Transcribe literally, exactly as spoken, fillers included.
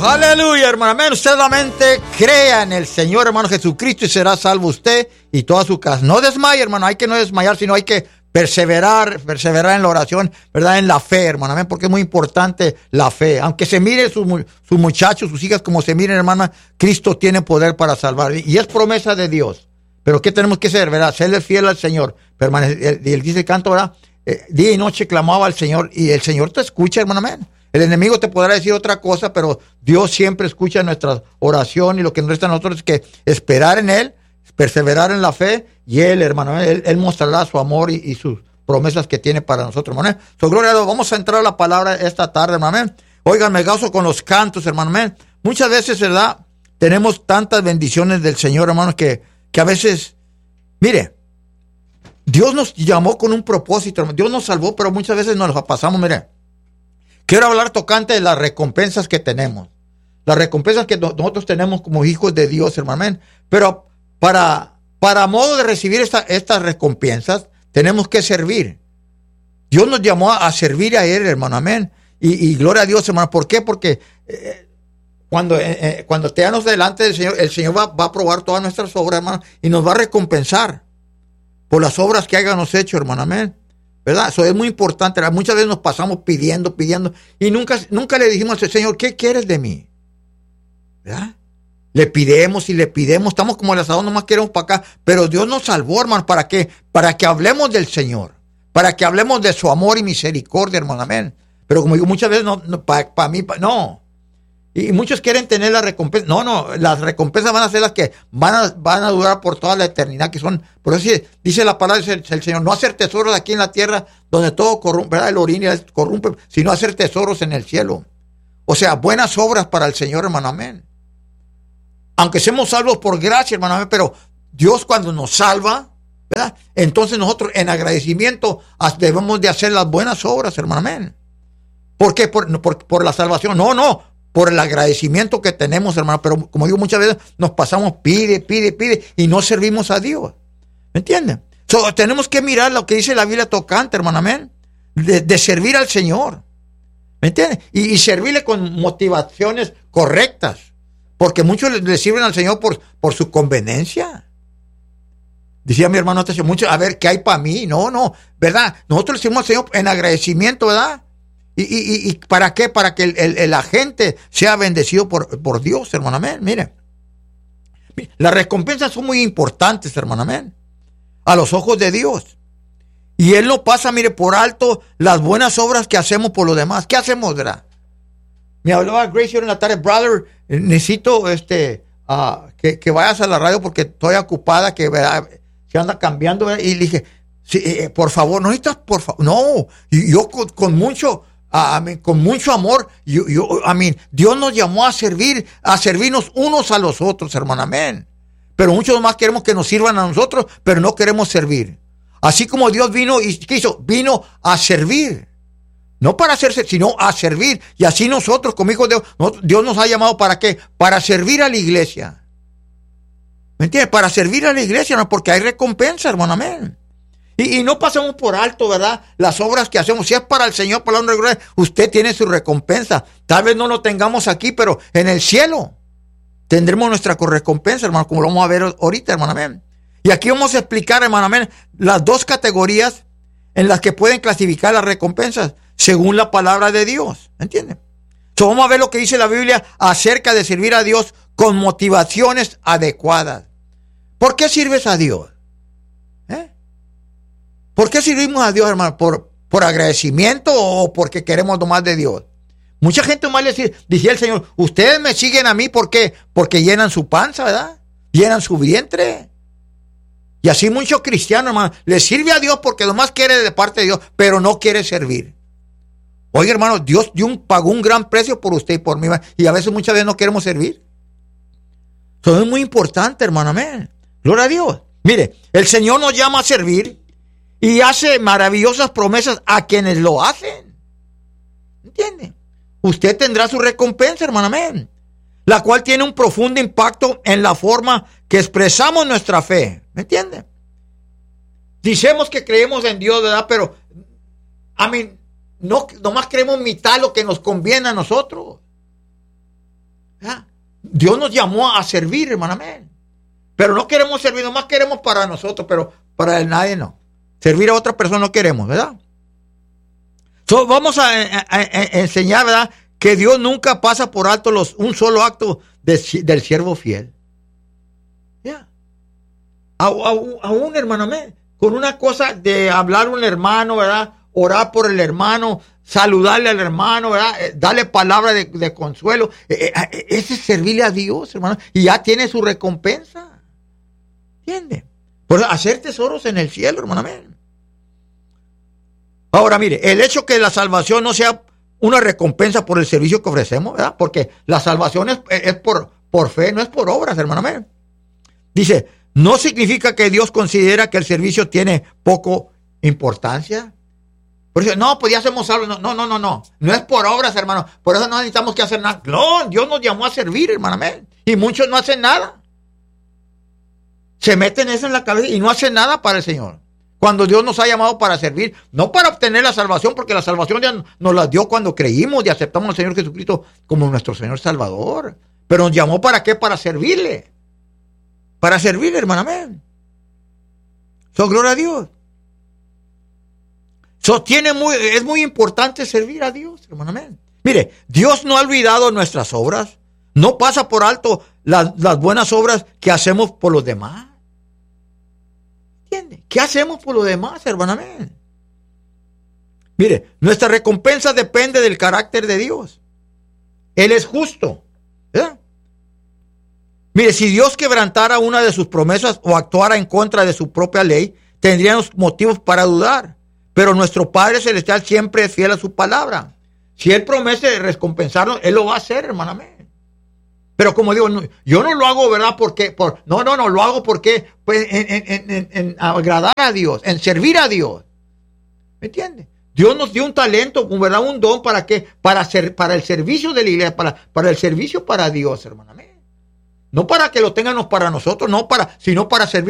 Aleluya, hermano. Amén. Usted solamente crea en el Señor, hermano Jesucristo, y será salvo usted y toda su casa. No desmaye, hermano. Hay que no desmayar, sino hay que perseverar, perseverar en la oración, ¿verdad? En la fe, hermano. Amén. Porque es muy importante la fe. Aunque se mire sus su muchachos, sus hijas, como se miren, hermana, Cristo tiene poder para salvar. Y es promesa de Dios. Pero ¿qué tenemos que hacer, verdad? Serle fiel al Señor. Permanecer. Y él dice el canto, ¿verdad? Eh, día y noche clamaba al Señor y el Señor te escucha, hermano. Amén. El enemigo te podrá decir otra cosa, pero Dios siempre escucha nuestra oración, y lo que nos resta a nosotros es que esperar en Él, perseverar en la fe, y Él, hermano, Él, él mostrará su amor y, y sus promesas que tiene para nosotros, hermano. Su gloria a Dios. Vamos a entrar a la palabra esta tarde, hermano. Oigan, me gozo con los cantos, hermano. Muchas veces, ¿verdad? Tenemos tantas bendiciones del Señor, hermanos, que, que a veces, mire, Dios nos llamó con un propósito, hermano. Dios nos salvó, pero muchas veces nos lo pasamos, mire. Quiero hablar tocante de las recompensas que tenemos. Las recompensas que no, nosotros tenemos como hijos de Dios, hermano. Pero para, para modo de recibir esta, estas recompensas, tenemos que servir. Dios nos llamó a, a servir a Él, hermano. Amén. Y, y gloria a Dios, hermano. ¿Por qué? Porque eh, cuando, eh, eh, cuando estemos delante del Señor, el Señor va, va a probar todas nuestras obras, hermano, y nos va a recompensar por las obras que hayamos hecho, hermano. Amén. ¿Verdad? Eso es muy importante. Muchas veces nos pasamos pidiendo, pidiendo, y nunca, nunca le dijimos al Señor, ¿qué quieres de mí? ¿Verdad? Le pidemos y le pidemos, estamos como el asador, nomás queremos para acá, pero Dios nos salvó, hermano. ¿Para qué? Para que hablemos del Señor, para que hablemos de su amor y misericordia, hermano. Amén. Pero como digo, muchas veces, no, no para pa mí, pa, no. Y muchos quieren tener la recompensa. No, no, las recompensas van a ser las que van a, van a durar por toda la eternidad, que son, por eso dice la palabra del el Señor, no hacer tesoros aquí en la tierra donde todo corrompe, ¿verdad? El orín corrompe, sino hacer tesoros en el cielo. O sea, buenas obras para el Señor, hermano. Amén. Aunque seamos salvos por gracia, hermano. Amén, pero Dios cuando nos salva, ¿verdad? Entonces nosotros en agradecimiento debemos de hacer las buenas obras, hermano. Amén. ¿Por qué? Por, por, por la salvación. No, no. Por el agradecimiento que tenemos, hermano. Pero como digo, muchas veces nos pasamos, pide, pide, pide, y no servimos a Dios. ¿Me entienden? So, tenemos que mirar lo que dice la Biblia tocante, hermano. Amén. De, de servir al Señor. ¿Me entienden? Y, y servirle con motivaciones correctas. Porque muchos le, le sirven al Señor por, por su conveniencia. Decía mi hermano, mucho, a ver, ¿qué hay para mí? No, no, ¿verdad? Nosotros le servimos al Señor en agradecimiento, ¿verdad? ¿Y, y, y para qué? Para que el, el, el agente sea bendecido por, por Dios, hermano. Amén. Mire, las recompensas son muy importantes, hermano. Amén. A los ojos de Dios. Y Él no pasa, mire, por alto las buenas obras que hacemos por los demás. ¿Qué hacemos, verdad? Me hablaba Gracie en la tarde, brother, necesito este, uh, que, que vayas a la radio porque estoy ocupada, que ¿verdad? Se anda cambiando, ¿verdad? Y le dije, sí, eh, por favor, no necesitas, por favor, no, y yo con, con mucho... A mí, con mucho amor, yo, yo, a mí, Dios nos llamó a servir, a servirnos unos a los otros, hermano. Amén. Pero muchos más queremos que nos sirvan a nosotros, pero no queremos servir. Así como Dios vino y ¿qué hizo? Vino a servir. No para hacerse, sino a servir. Y así nosotros, como hijos de Dios, Dios nos ha llamado ¿para qué? Para servir a la iglesia. ¿Me entiendes? Para servir a la iglesia, ¿no? Porque hay recompensa, hermano. Amén. Y, y no pasemos por alto, ¿verdad? Las obras que hacemos. Si es para el Señor, por la honra y gloria, usted tiene su recompensa. Tal vez no lo tengamos aquí, pero en el cielo tendremos nuestra recompensa, hermano, como lo vamos a ver ahorita, hermano. Amén. Y aquí vamos a explicar, hermano, amén, las dos categorías en las que pueden clasificar las recompensas según la palabra de Dios. ¿Entienden? So, vamos a ver lo que dice la Biblia acerca de servir a Dios con motivaciones adecuadas. ¿Por qué sirves a Dios? ¿Eh? ¿Por qué servimos a Dios, hermano? ¿Por, por agradecimiento o porque queremos más de Dios? Mucha gente más le dice, decía el Señor, ustedes me siguen a mí, ¿por qué? Porque llenan su panza, ¿verdad? Llenan su vientre. Y así muchos cristianos, hermano, le sirve a Dios porque nomás quiere de parte de Dios, pero no quiere servir. Oye, hermano, Dios dio un, pagó un gran precio por usted y por mí, y a veces, muchas veces no queremos servir. Eso es muy importante, hermano, amén. Gloria a Dios. Mire, el Señor nos llama a servir y hace maravillosas promesas a quienes lo hacen. ¿Entiende? Usted tendrá su recompensa, hermano, amén. La cual tiene un profundo impacto en la forma que expresamos nuestra fe. ¿Me entiende? Dicemos que creemos en Dios, ¿verdad? Pero, a mí, no, nomás creemos mitad lo que nos conviene a nosotros. ¿Ya? Dios nos llamó a servir, hermano, amén. Pero no queremos servir, nomás queremos para nosotros, pero para nadie no. Servir a otra persona no queremos, ¿verdad? So, vamos a, a, a, a enseñar, ¿verdad?, que Dios nunca pasa por alto los, un solo acto de, del siervo fiel. ¿Ya? A, a, a un hermano, amén. Con una cosa de hablar a un hermano, ¿verdad? Orar por el hermano, saludarle al hermano, ¿verdad? Darle palabra de, de consuelo. Ese es servirle a Dios, hermano. Y ya tiene su recompensa. ¿Entiende? Por hacer tesoros en el cielo, hermano. Amén. Ahora, mire, el hecho que la salvación no sea una recompensa por el servicio que ofrecemos, ¿verdad? Porque la salvación es, es por, por fe, no es por obras, hermano. Amén. Dice, no significa que Dios considera que el servicio tiene poco importancia. Por eso, no, pues ya hacemos algo. No, no, no, no. No es por obras, hermano. Por eso no necesitamos que hacer nada. No, Dios nos llamó a servir, hermano. Amén. Y muchos no hacen nada. Se meten eso en la cabeza y no hacen nada para el Señor. Cuando Dios nos ha llamado para servir, no para obtener la salvación, porque la salvación ya nos la dio cuando creímos y aceptamos al Señor Jesucristo como nuestro Señor Salvador. Pero nos llamó ¿para qué? Para servirle. Para servirle, hermano. Amén. So, gloria a Dios. So, tiene muy, es muy importante servir a Dios, hermano. Amén. Mire, Dios no ha olvidado nuestras obras. No pasa por alto las, las buenas obras que hacemos por los demás. ¿Entiende? ¿Qué hacemos por los demás, hermano? Amén. Mire, nuestra recompensa depende del carácter de Dios. Él es justo. ¿Verdad? Mire, si Dios quebrantara una de sus promesas o actuara en contra de su propia ley, tendríamos motivos para dudar. Pero nuestro Padre Celestial siempre es fiel a su palabra. Si Él promete recompensarnos, Él lo va a hacer, hermano. Amén. Pero como digo, no, yo no lo hago, ¿verdad? Porque, por, no, no, no, lo hago porque pues, en, en, en, en agradar a Dios, en servir a Dios. ¿Me entiende? Dios nos dio un talento, ¿verdad? Un don para qué, para ser, para el servicio de la iglesia, para, para el servicio para Dios, hermano. Amén. No para que lo tengamos para nosotros, no para, sino para servir.